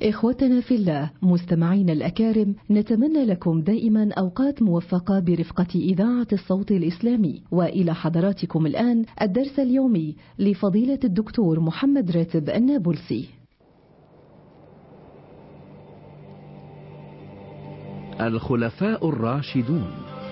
إخوتنا في الله مستمعين الأكارم، نتمنى لكم دائما أوقات موفقة برفقة إذاعة الصوت الإسلامي. وإلى حضراتكم الآن الدرس اليومي لفضيلة الدكتور محمد راتب النابلسي. الخلفاء الراشدون.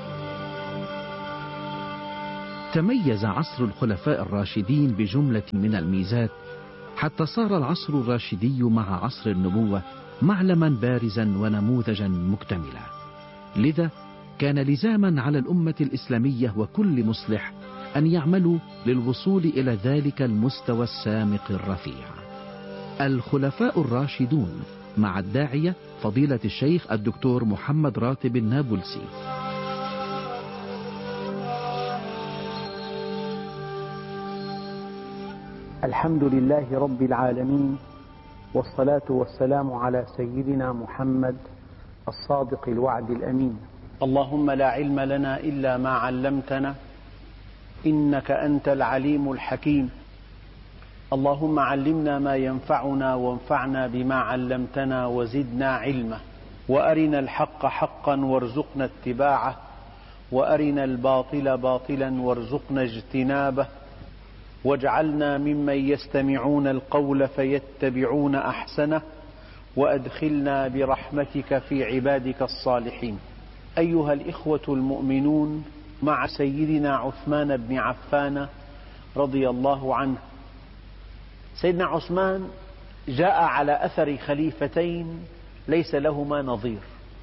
تميز عصر الخلفاء الراشدين بجملة من الميزات، حتى صار العصر الراشدي مع عصر النبوة معلما بارزا ونموذجا مكتملا. لذا كان لزاما على الأمة الإسلامية وكل مصلح أن يعملوا للوصول إلى ذلك المستوى السامق الرفيع. الخلفاء الراشدون مع الداعية فضيلة الشيخ الدكتور محمد راتب النابلسي. الحمد لله رب العالمين، والصلاة والسلام على سيدنا محمد الصادق الوعد الأمين. اللهم لا علم لنا إلا ما علمتنا، إنك أنت العليم الحكيم. اللهم علمنا ما ينفعنا وانفعنا بما علمتنا وزدنا علما، وأرنا الحق حقا وارزقنا اتباعه، وأرنا الباطل باطلا وارزقنا اجتنابه، واجعلنا ممن يستمعون القول فيتبعون أحسنه، وأدخلنا برحمتك في عبادك الصالحين. أيها الإخوة المؤمنون، مع سيدنا عثمان بن عفان رضي الله عنه. سيدنا عثمان جاء على أثر خليفتين ليس لهما نظير،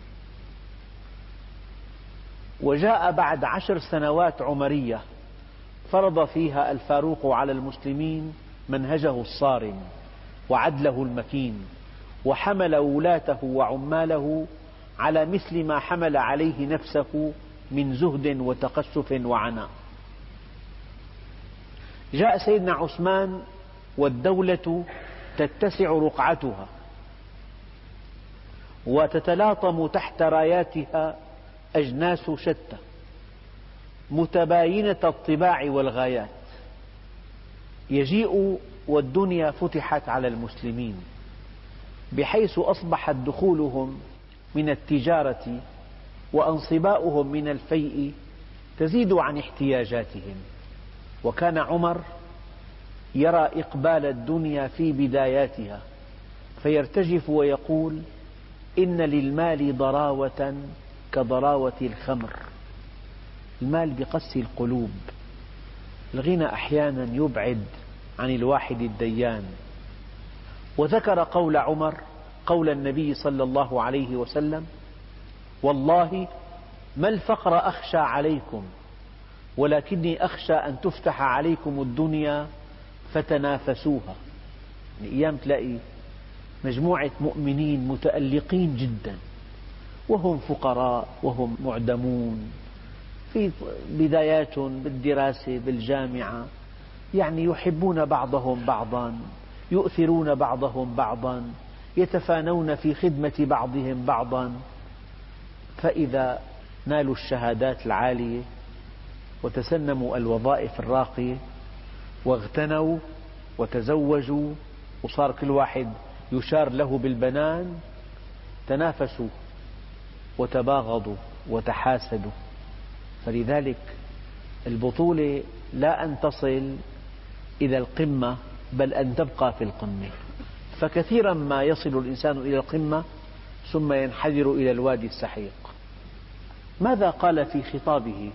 وجاء بعد 10 سنوات عمرية فرض فيها الفاروق على المسلمين منهجه الصارم وعدله المكين، وحمل ولاته وعماله على مثل ما حمل عليه نفسه من زهد وتقشف وعناء. جاء سيدنا عثمان والدولة تتسع رقعتها وتتلاطم تحت راياتها أجناس شتى متباينة الطباع والغايات. يجيء والدنيا فتحت على المسلمين، بحيث أصبحت دخولهم من التجارة وأنصباؤهم من الفيء تزيد عن احتياجاتهم. وكان عمر يرى إقبال الدنيا في بداياتها فيرتجف ويقول: إن للمال ضراوة كضراوة الخمر. المال بقسي القلوب، الغنى أحيانا يبعد عن الواحد الديان. وذكر قول عمر قول النبي صلى الله عليه وسلم: والله ما الفقر أخشى عليكم، ولكني أخشى أن تفتح عليكم الدنيا فتنافسوها. أيام تلاقي مجموعة مؤمنين متألقين جدا وهم فقراء وهم معدمون في بدايات بالدراسة بالجامعة، يعني يحبون بعضهم بعضا، يؤثرون بعضهم بعضا، يتفانون في خدمة بعضهم بعضا. فإذا نالوا الشهادات العالية وتسنموا الوظائف الراقية واغتنوا وتزوجوا وصار كل واحد يشار له بالبنان، تنافسوا وتباغضوا وتحاسدوا. فلذلك البطولة لا أن تصل إلى القمة، بل أن تبقى في القمة. فكثيرا ما يصل الإنسان إلى القمة ثم ينحدر إلى الوادي السحيق. ماذا قال في خطابه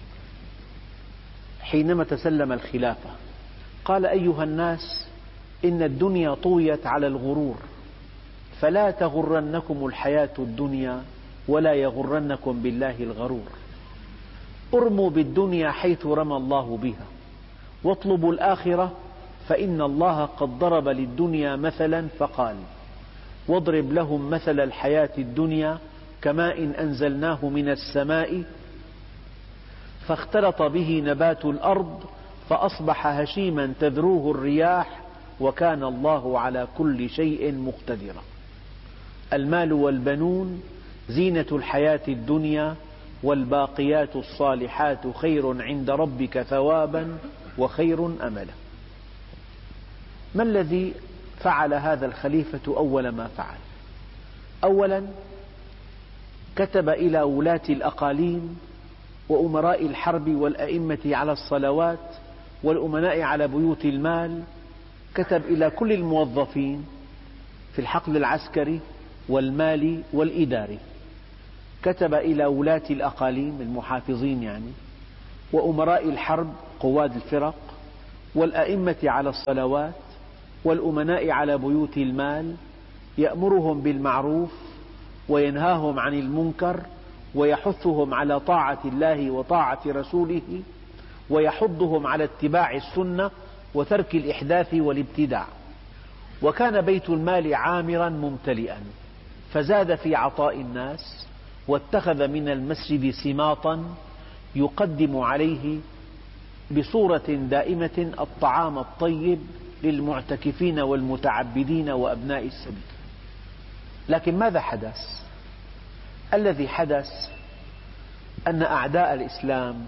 حينما تسلم الخلافة؟ قال: أيها الناس، إن الدنيا طويت على الغرور، فلا تغرنكم الحياة الدنيا ولا يغرنكم بالله الغرور. ارموا بالدنيا حيث رمى الله بها، واطلبوا الآخرة، فإن الله قد ضرب للدنيا مثلا فقال: واضرب لهم مثل الحياة الدنيا كماء أنزلناه من السماء فاختلط به نبات الأرض فأصبح هشيما تذروه الرياح وكان الله على كل شيء مقتدرا. المال والبنون زينة الحياة الدنيا، والباقيات الصالحات خير عند ربك ثوابا وخير أملا. ما الذي فعل هذا الخليفة أول ما فعل. أولا كتب إلى ولاة الأقاليم وأمراء الحرب والأئمة على الصلوات والأمناء على بيوت المال، كتب إلى كل الموظفين في الحقل العسكري والمالي والإداري، كتب إلى ولاة الأقاليم المحافظين يعني، وأمراء الحرب قواد الفرق، والأئمة على الصلوات والأمناء على بيوت المال، يأمرهم بالمعروف وينهاهم عن المنكر ويحثهم على طاعة الله وطاعة رسوله ويحضهم على اتباع السنة وترك الإحداث والابتداع. وكان بيت المال عامرا ممتلئا، فزاد في عطاء الناس، واتخذ من المسجد سماطا يقدم عليه بصورة دائمة الطعام الطيب للمعتكفين والمتعبدين وأبناء السبيل. لكن ماذا حدث؟ الذي حدث أن أعداء الإسلام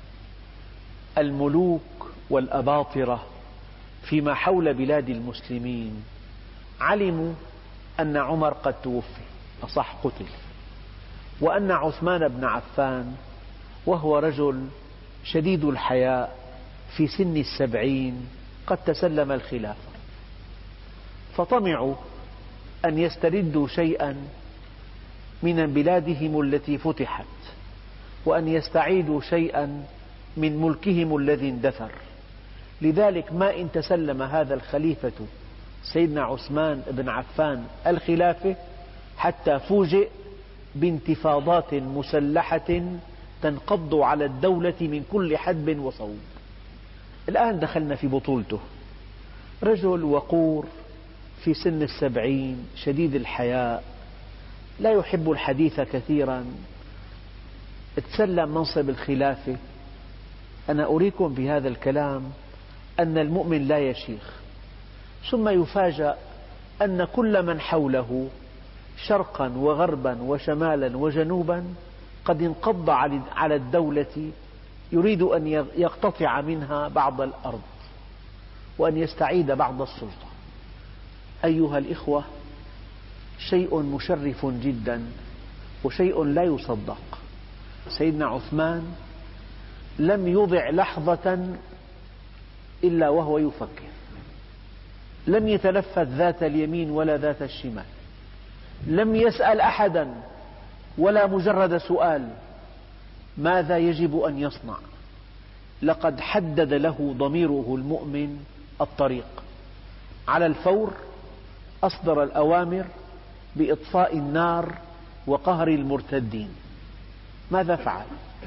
الملوك والأباطرة فيما حول بلاد المسلمين علموا أن عمر قد توفي، أصح قتل، وأن عثمان بن عفان وهو رجل شديد الحياء في سن 70 قد تسلم الخلافة، فطمعوا أن يستردوا شيئا من بلادهم التي فتحت، وأن يستعيدوا شيئا من ملكهم الذي اندثر. لذلك ما إن تسلم هذا الخليفة سيدنا عثمان بن عفان الخلافة حتى فوجئ بانتفاضات مسلحة تنقض على الدولة من كل حدب وصوب. الآن دخلنا في بطولته، رجل وقور في سن 70 شديد الحياء، لا يحب الحديث كثيرا، تسلم منصب الخلافة. أنا أريكم بهذا الكلام أن المؤمن لا يشيخ. ثم يفاجأ أن كل من حوله شرقا وغربا وشمالا وجنوبا قد انقض على الدولة، يريد أن يقتطع منها بعض الأرض وأن يستعيد بعض السلطة. أيها الإخوة، شيء مشرف جدا وشيء لا يصدق. سيدنا عثمان لم يضع لحظة إلا وهو يفكر، لم يتلفت ذات اليمين ولا ذات الشمال، لم يسأل أحدا ولا مجرد سؤال ماذا يجب أن يصنع. لقد حدد له ضميره المؤمن الطريق. على الفور أصدر الأوامر بإطفاء النار وقهر المرتدين. ماذا فعل؟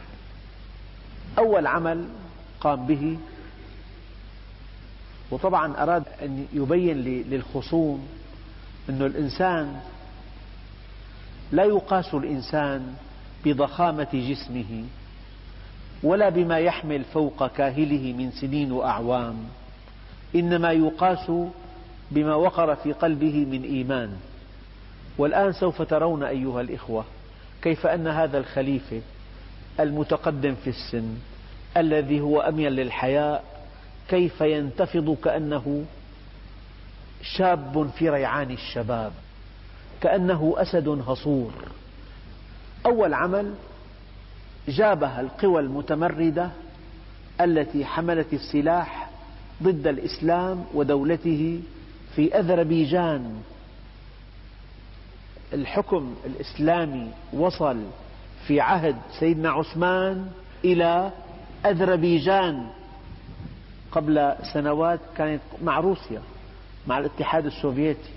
أول عمل قام به، وطبعا أراد أن يبين للخصوم أن الإنسان لا يقاس الإنسان بضخامة جسمه ولا بما يحمل فوق كاهله من سنين وأعوام، إنما يقاس بما وقر في قلبه من إيمان. والآن سوف ترون أيها الإخوة كيف أن هذا الخليفة المتقدم في السن الذي هو أميل للحياء كيف ينتفض كأنه شاب في ريعان الشباب، كأنه أسد هصور. أول عمل جابه القوى المتمردة التي حملت السلاح ضد الإسلام ودولته في أذربيجان. الحكم الإسلامي وصل في عهد سيدنا عثمان إلى أذربيجان، قبل سنوات كانت مع روسيا، مع الاتحاد السوفيتي،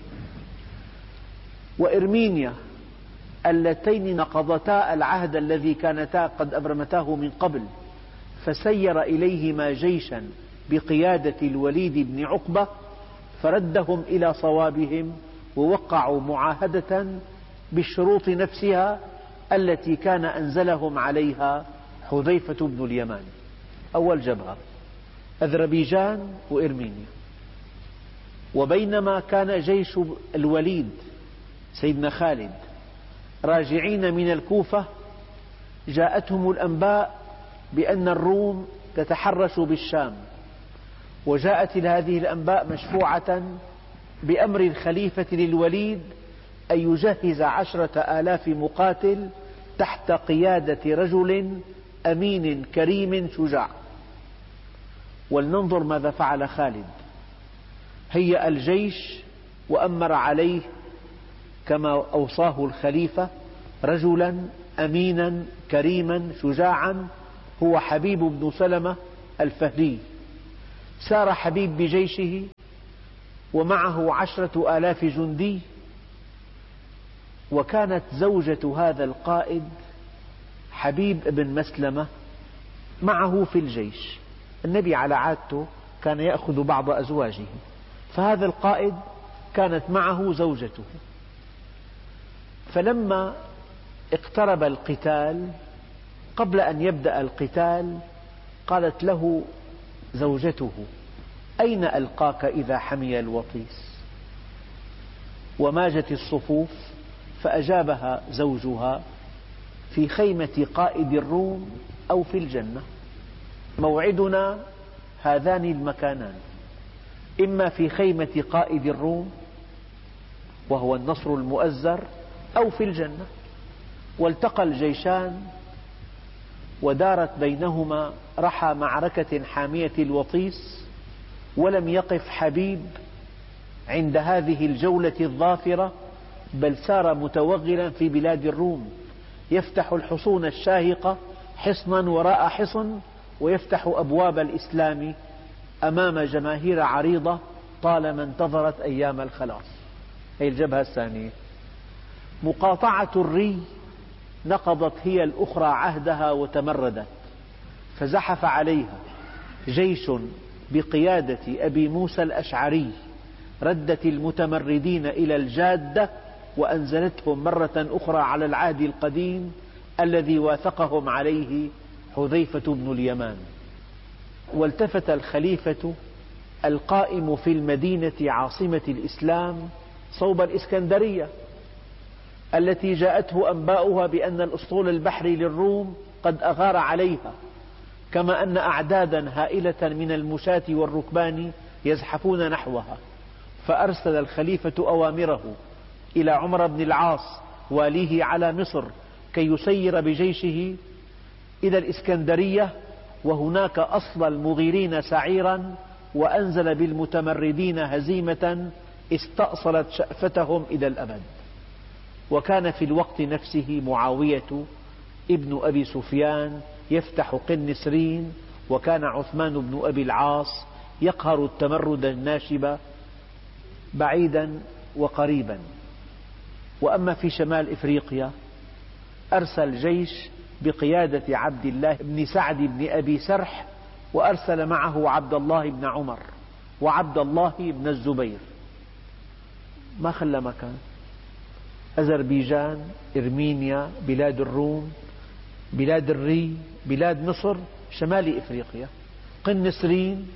وإرمينيا، اللتين نقضتا العهد الذي كانتا قد أبرمتاه من قبل، فسير إليهما جيشا بقيادة الوليد بن عقبة فردهم إلى صوابهم، ووقعوا معاهدة بالشروط نفسها التي كان أنزلهم عليها حذيفة بن اليمان. أول جبهة أذربيجان وإرمينيا. وبينما كان جيش الوليد سيدنا خالد راجعين من الكوفة، جاءتهم الأنباء بأن الروم تتحرش بالشام، وجاءت هذه الأنباء مشفوعة بأمر الخليفة للوليد أن يجهز 10,000 مقاتل تحت قيادة رجل أمين كريم شجاع. ولننظر ماذا فعل خالد. هيأ الجيش وأمر عليه كما أوصاه الخليفة رجلا أمينا كريما شجاعا، هو حبيب بن سلمة الفهري. سار حبيب بجيشه ومعه 10,000 جندي، وكانت زوجة هذا القائد حبيب بن مسلمة معه في الجيش. النبي على عادته كان يأخذ بعض أزواجه، فهذا القائد كانت معه زوجته. فلما اقترب القتال، قبل أن يبدأ القتال قالت له زوجته: أين ألقاك إذا حمي الوطيس؟ وماجت الصفوف، فأجابها زوجها: في خيمة قائد الروم أو في الجنة. موعدنا هذان المكانان، إما في خيمة قائد الروم وهو النصر المؤزر، أو في الجنة. والتقى الجيشان ودارت بينهما رحى معركة حامية الوطيس، ولم يقف حبيب عند هذه الجولة الظافرة، بل سار متوغلا في بلاد الروم، يفتح الحصون الشاهقة حصنا وراء حصن، ويفتح أبواب الإسلام أمام جماهير عريضة طالما انتظرت أيام الخلاص. هذه الجبهة الثانية. مقاطعة الري نقضت هي الأخرى عهدها وتمردت، فزحف عليها جيش بقيادة أبي موسى الأشعري، ردت المتمردين إلى الجادة وأنزلتهم مرة أخرى على العهد القديم الذي واثقهم عليه حذيفة بن اليمان. والتفت الخليفة القائم في المدينة عاصمة الإسلام صوب الإسكندرية التي جاءته أنباؤها بأن الأسطول البحري للروم قد أغار عليها، كما أن أعدادا هائلة من المشاة والركبان يزحفون نحوها. فأرسل الخليفة أوامره إلى عمر بن العاص واليه على مصر كي يسير بجيشه إلى الإسكندرية، وهناك أصل المغيرين سعيرا، وأنزل بالمتمردين هزيمة استأصلت شأفتهم إلى الأبد. وكان في الوقت نفسه معاوية ابن أبي سفيان يفتح قنسرين، وكان عثمان بن أبي العاص يقهر التمرد الناشب بعيدا وقريبا. وأما في شمال إفريقيا أرسل جيش بقيادة عبد الله بن سعد بن أبي سرح، وأرسل معه عبد الله بن عمر وعبد الله بن الزبير. ما خلى مكان. أذربيجان، إرمينيا، بلاد الروم، بلاد الري، بلاد مصر، شمال إفريقيا، قنسرين.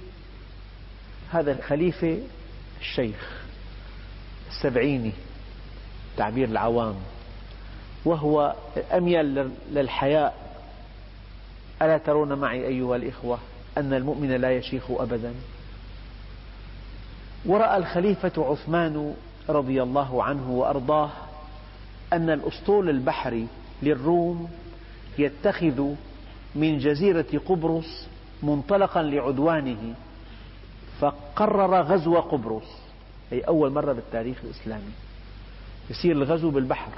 هذا الخليفة الشيخ السبعيني تعبير العوام، وهو أميل للحياء. ألا ترون معي أيها الإخوة أن المؤمن لا يشيخ أبدا؟ ورأى الخليفة عثمان رضي الله عنه وأرضاه أن الأسطول البحري للروم يتخذ من جزيرة قبرص منطلقا لعدوانه، فقرر غزو قبرص. هي أول مرة بالتاريخ الإسلامي يصير الغزو بالبحر.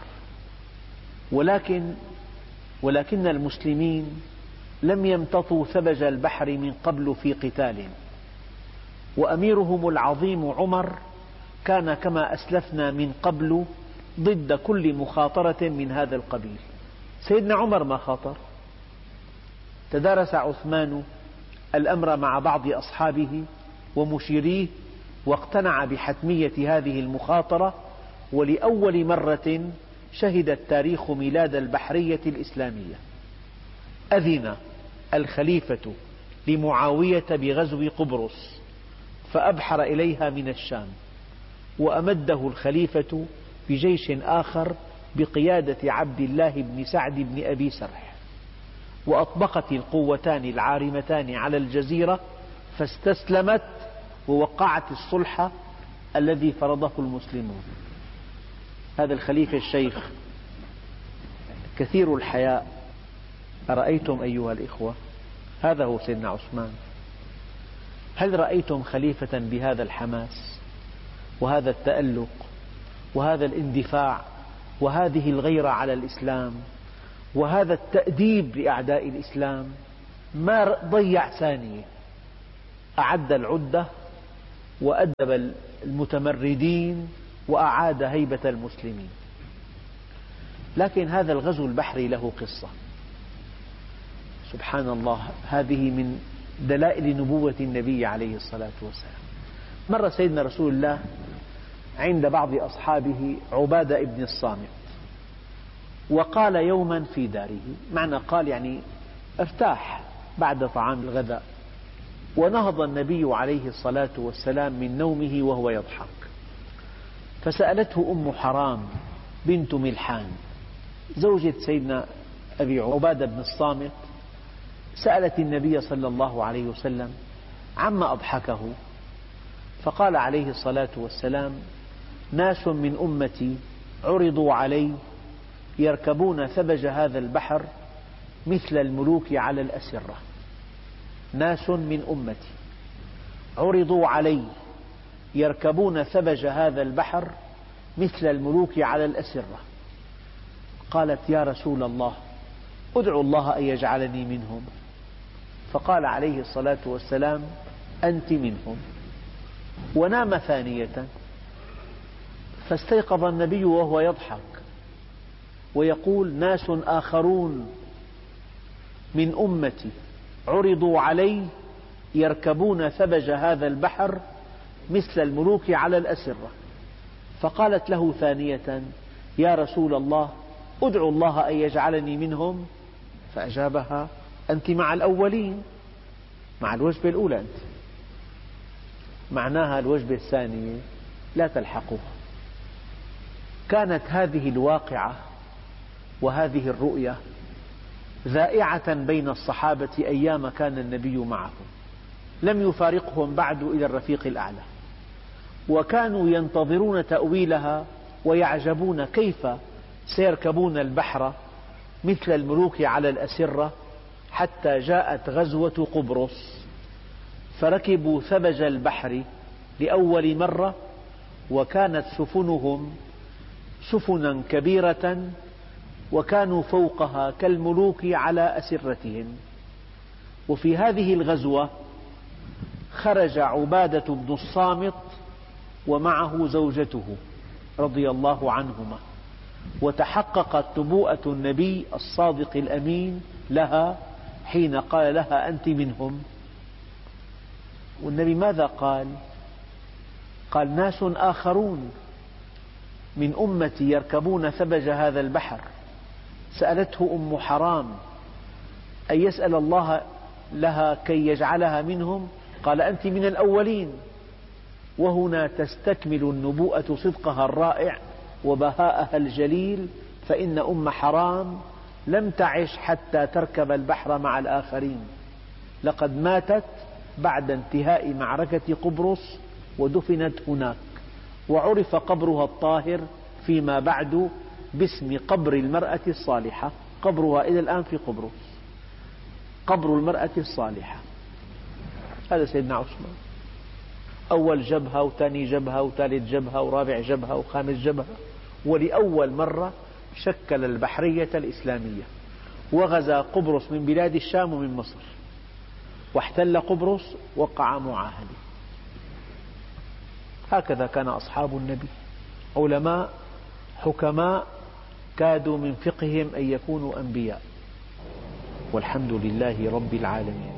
ولكن المسلمين لم يمتطوا ثبج البحر من قبل في قتال، وأميرهم العظيم عمر كان كما أسلفنا من قبل ضد كل مخاطرة من هذا القبيل. سيدنا عمر ما خاطر. تدارس عثمان الأمر مع بعض أصحابه ومشيريه، واقتنع بحتمية هذه المخاطرة. ولأول مرة شهد التاريخ ميلاد البحرية الإسلامية. أذن الخليفة لمعاوية بغزو قبرص، فأبحر إليها من الشام، وأمده الخليفة بجيش آخر بقيادة عبد الله بن سعد بن أبي سرح، وأطبقت القوتان العارمتان على الجزيرة، فاستسلمت ووقعت الصلح الذي فرضه المسلمون. هذا الخليفة الشيخ كثير الحياء، أرأيتم أيها الإخوة؟ هذا هو سيدنا عثمان. هل رأيتم خليفة بهذا الحماس وهذا التألق وهذا الاندفاع وهذه الغيرة على الإسلام وهذا التأديب لأعداء الإسلام؟ ما ضيع ثانية، أعد العدة وأدب المتمردين وأعاد هيبة المسلمين. لكن هذا الغزو البحري له قصة، سبحان الله، هذه من دلائل نبوة النبي عليه الصلاة والسلام. مر سيدنا رسول الله عند بعض أصحابه عبادة ابن الصامت، وقال يوما في داره، معنى قال يعني ارتاح بعد طعام الغداء، ونهض النبي عليه الصلاة والسلام من نومه وهو يضحك، فسألته أم حرام بنت ملحان زوجة سيدنا أبي عبادة بن الصامت، سألت النبي صلى الله عليه وسلم عما أضحكه، فقال عليه الصلاة والسلام: ناس من أمتي عرضوا علي يركبون ثبج هذا البحر مثل الملوك على الأسرة. ناس من أمتي عرضوا علي يركبون ثبج هذا البحر مثل الملوك على الأسرة. قالت: يا رسول الله، أدعو الله أن يجعلني منهم. فقال عليه الصلاة والسلام: أنت منهم. ونام ثانية، فاستيقظ النبي وهو يضحك ويقول: ناس آخرون من أمتي عرضوا علي يركبون ثبج هذا البحر مثل الملوك على الأسرة. فقالت له ثانية: يا رسول الله، أدعو الله أن يجعلني منهم. فأجابها: أنت مع الأولين، مع الوجبة الأولى أنت، معناها الوجبة الثانية لا تلحقها. كانت هذه الواقعة وهذه الرؤية ذائعة بين الصحابة أيام كان النبي معهم، لم يفارقهم بعد إلى الرفيق الأعلى، وكانوا ينتظرون تأويلها ويعجبون كيف سيركبون البحر مثل الملوك على الأسرة، حتى جاءت غزوة قبرص فركبوا ثبج البحر لأول مرة، وكانت سفنهم سفنا كبيرة وكانوا فوقها كالملوك على أسرتهم. وفي هذه الغزوة خرج عبادة بن الصامت ومعه زوجته رضي الله عنهما، وتحققت نبوءة النبي الصادق الأمين لها حين قال لها: أنت منهم. والنبي ماذا قال؟ قال: ناس آخرون من أمتي يركبون ثبج هذا البحر. سألته أم حرام أن يسأل الله لها كي يجعلها منهم، قال: أنت من الأولين. وهنا تستكمل النبوءة صدقها الرائع وبهاءها الجليل، فإن أم حرام لم تعش حتى تركب البحر مع الآخرين، لقد ماتت بعد انتهاء معركة قبرص ودفنت هناك، وعرف قبرها الطاهر فيما بعد باسم قبر المرأة الصالحة. قبرها إلى الآن في قبرص، قبر المرأة الصالحة. هذا سيدنا عثمان، أول جبهة وثاني جبهة وثالث جبهة ورابع جبهة وخامس جبهة، ولأول مرة شكل البحرية الإسلامية، وغزا قبرص من بلاد الشام ومن مصر، واحتل قبرص، وقع معاهدة. هكذا كان أصحاب النبي، علماء حكماء كادوا من فقههم أن يكونوا أنبياء، والحمد لله رب العالمين.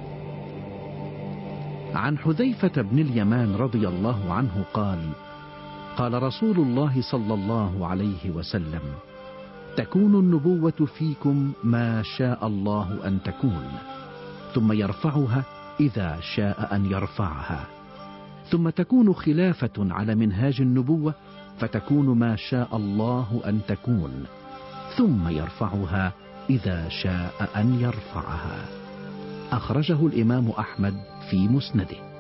عن حذيفة بن اليمان رضي الله عنه قال: قال رسول الله صلى الله عليه وسلم: تكون النبوة فيكم ما شاء الله أن تكون، ثم يرفعها إذا شاء أن يرفعها، ثم تكون خلافة على منهاج النبوة فتكون ما شاء الله أن تكون، ثم يرفعها إذا شاء أن يرفعها. أخرجه الإمام أحمد في مسنده.